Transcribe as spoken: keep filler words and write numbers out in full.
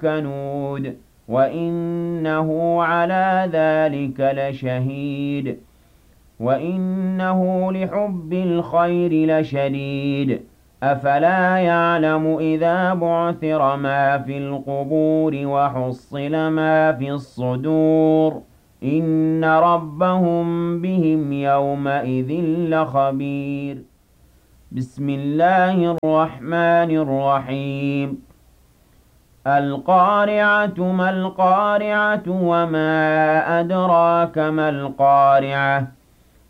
كَنُودٍ وَإِنَّهُ عَلَىٰ ذَٰلِكَ لَشَهِيدٌ وَإِنَّهُ لِحُبِّ الْخَيْرِ لَشَدِيدٌ أَفَلَا يَعْلَمُ إِذَا بُعْثِرَ مَا فِي الْقُبُورِ وَحُصِّلَ مَا فِي الصُّدُورِ إِنَّ رَبَّهُم بِهِمْ يَوْمَئِذٍ لَّخَبِيرٌ بسم الله الرحمن الرحيم القارعة ما القارعة وما أدراك ما القارعة